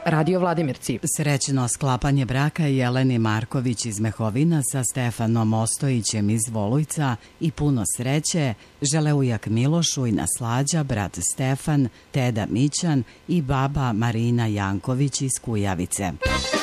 Radio Vladimirci. Srećno sklapanje braka Jeleni Marković iz Mehovina sa Stefanom Ostojićem iz Volujca i puno sreće žele ujak Miloš, ujna Slađa, brat Stefan, Teda Mićan i baba Marina Janković iz Kujavice.